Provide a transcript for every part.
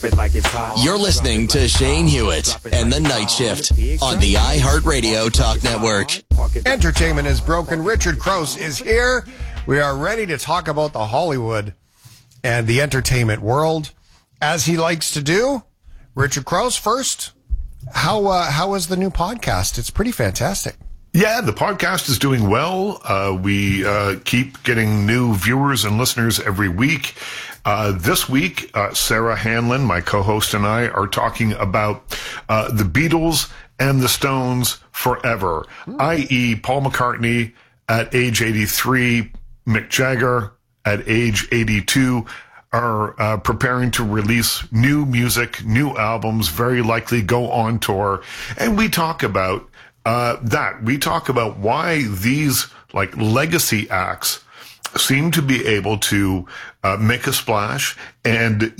You're listening to Shane Hewitt and the Night Shift on the iHeartRadio Talk Network. Entertainment is broken. Richard Crouse is here. We are ready to talk about the Hollywood and the entertainment world, as he likes to do. Richard Crouse, first, how is the new podcast? It's pretty fantastic. Yeah, the podcast is doing well. We keep getting new viewers and listeners every week. This week, Sarah Hanlon, my co-host, and I are talking about the Beatles and the Stones forever, i.e. Paul McCartney at age 83, Mick Jagger at age 82, are preparing to release new music, new albums, very likely go on tour. And we talk about that. We talk about why these like legacy acts seem to be able to make a splash and,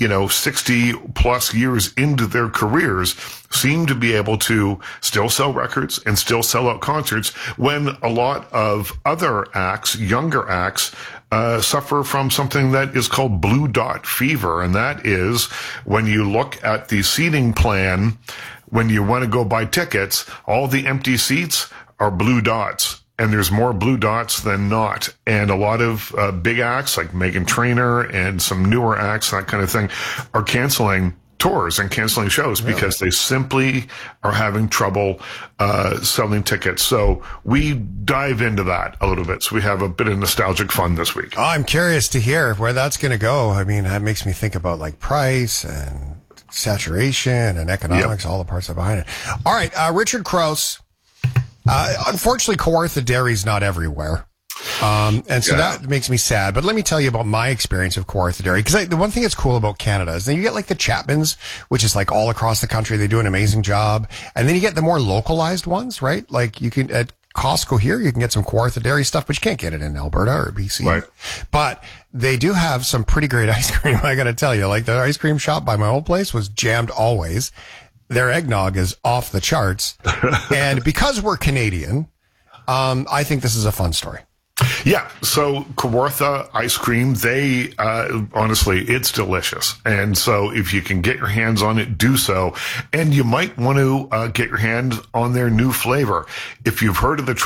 60 plus years into their careers seem to be able to still sell records and still sell out concerts when a lot of other acts, younger acts, suffer from something that is called blue dot fever. And that is when you look at the seating plan, when you want to go buy tickets, all the empty seats are blue dots. And there's more blue dots than not. And a lot of big acts like Meghan Trainor and some newer acts, that kind of thing, are canceling tours and canceling shows because they simply are having trouble selling tickets. So we dive into that a little bit. So we have a bit of nostalgic fun this week. Oh, I'm curious to hear where that's going to go. I mean, that makes me think about like price and saturation and economics, all the parts that are behind it. All right, Richard Crouse. Unfortunately, Kawartha Dairy's not everywhere. And so that makes me sad. But let me tell you about my experience of Kawartha Dairy. Because the one thing that's cool about Canada is then you get like the Chapmans, which is like all across the country. They do an amazing job. And then you get the more localized ones, right? Like you can, at Costco here, you can get some Kawartha Dairy stuff, but you can't get it in Alberta or BC. Right. But they do have some pretty great ice cream, I gotta tell you. Like the ice cream shop by my old place was jammed always. Their eggnog is off the charts. And because we're Canadian, I think this is a fun story. Yeah. So Kawartha ice cream, they, honestly, it's delicious. And so if you can get your hands on it, do so. And you might want to get your hands on their new flavor. If you've heard of the